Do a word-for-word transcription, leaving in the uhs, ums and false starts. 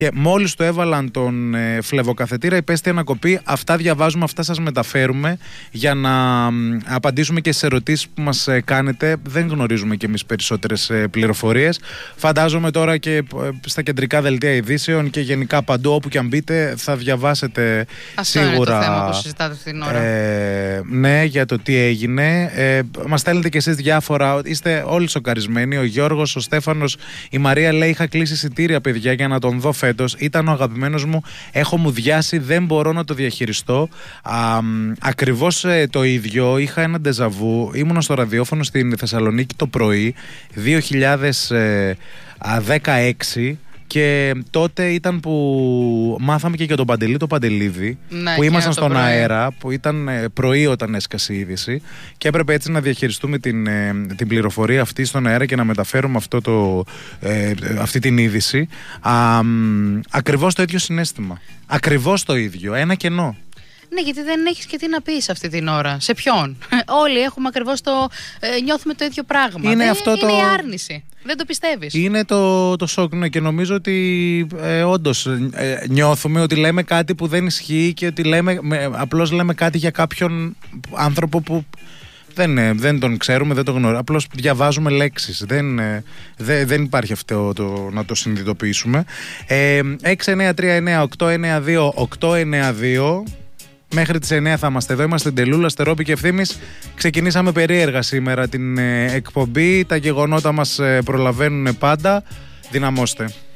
Και μόλις του έβαλαν τον ε, φλεβοκαθετήρα, υπέστη ανακοπή. Αυτά διαβάζουμε, αυτά σας μεταφέρουμε για να μ, απαντήσουμε και στις ερωτήσεις που μας ε, κάνετε. Δεν γνωρίζουμε κι εμείς περισσότερες ε, πληροφορίες. Φαντάζομαι τώρα και ε, στα κεντρικά δελτία ειδήσεων και γενικά παντού όπου και αν μπείτε θα διαβάσετε αυτό σίγουρα. Είναι το θέμα που συζητάτε αυτήν την ώρα. Ε, ναι, για το τι έγινε. Ε, μας στέλνετε κι εσείς διάφορα. Είστε όλοι σοκαρισμένοι. Ο Γιώργος, ο Στέφανος, η Μαρία λέει: είχα κλείσει εισιτήρια, παιδιά, για να τον δω φέτος. Ήταν ο αγαπημένος μου. Έχω μουδιάσει, δεν μπορώ να το διαχειριστώ. Α, ακριβώς ε, το ίδιο. Είχα ένα ντεζαβού. Ήμουνα στο ραδιόφωνο στην Θεσσαλονίκη το πρωί δύο χιλιάδες δεκαέξι. Και τότε ήταν που μάθαμε και για τον Παντελή το Παντελίδη, ναι, που ήμασταν στον πρωί. αέρα, που ήταν πρωί όταν έσκασε η είδηση και έπρεπε έτσι να διαχειριστούμε την, την πληροφορία αυτή στον αέρα και να μεταφέρουμε αυτό το, ε, αυτή την είδηση. Α, ακριβώς το ίδιο συναίσθημα. Ακριβώς το ίδιο. Ένα κενό. Ναι, γιατί δεν έχεις και τι να πεις αυτή την ώρα. Σε ποιον? Όλοι έχουμε ακριβώς το. Ε, νιώθουμε το ίδιο πράγμα. Είναι, δεν, αυτό είναι το... η άρνηση. Δεν το πιστεύεις. Είναι το, το σοκ, ναι, και νομίζω ότι ε, όντως ε, νιώθουμε ότι λέμε κάτι που δεν ισχύει και ότι λέμε, με, απλώς λέμε κάτι για κάποιον άνθρωπο που δεν, ε, δεν τον ξέρουμε, δεν τον γνωρίζουμε. Απλώς διαβάζουμε λέξεις. Δεν, ε, δε, δεν υπάρχει αυτό το, να το συνειδητοποιήσουμε. Ε, έξι εννιά τρία εννιά οκτώ εννιά δύο οκτώ εννιά δύο. Μέχρι τις εννιά θα είμαστε εδώ. Είμαστε Ντελούλα, Στερόπη και Ευθύμης. Ξεκινήσαμε περίεργα σήμερα την ε, εκπομπή. Τα γεγονότα μας ε, προλαβαίνουν πάντα. Δυναμώστε.